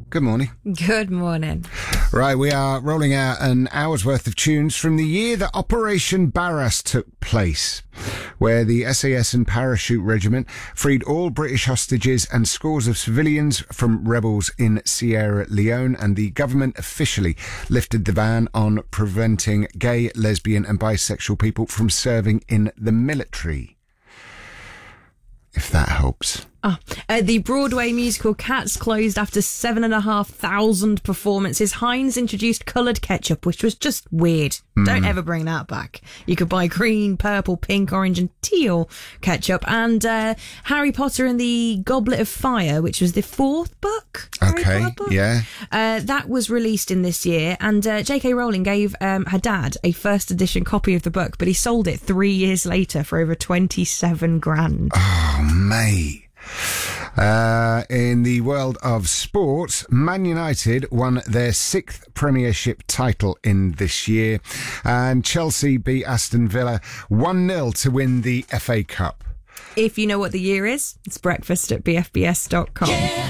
Good morning. Good morning. Right, we are rolling out an hour's worth of tunes from the year that Operation Barras took place, where the SAS and Parachute Regiment freed all British hostages and scores of civilians from rebels in Sierra Leone, and the government officially lifted the ban on preventing gay, lesbian and bisexual people from serving in the military. If that helps. The Broadway musical Cats closed after 7,500 performances. Heinz introduced coloured ketchup, which was just weird. Don't ever bring that back. You could buy green, purple, pink, orange and teal ketchup. And Harry Potter and the Goblet of Fire, which was the fourth book. Okay, book. yeah. That was released in this year. And J.K. Rowling gave her dad a first edition copy of the book, but he sold it 3 years later for over 27 grand. Oh, mate. In the world of sport, Man United won their 6th Premiership title in this year, and Chelsea beat Aston Villa 1-0 to win the FA Cup. If you know what the year is, it's breakfast at bfbs.com. Yeah.